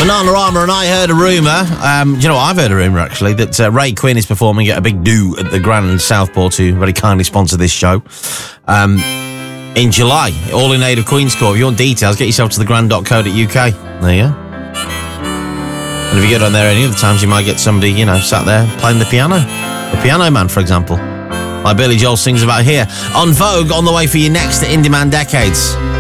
Bananarama and I heard a rumour, you know what, I've heard a rumour actually, that Ray Quinn is performing at a big do at the Grand Southport, who very kindly sponsor this show, in July, all in aid of Queen's Court. If you want details, get yourself to thegrand.co.uk. There you go. And if you go down there any other times, you might get somebody, you know, sat there playing the piano. The Piano Man, for example. Like Billy Joel sings about here. On Vogue, on the way for you next to Indie Man Decades.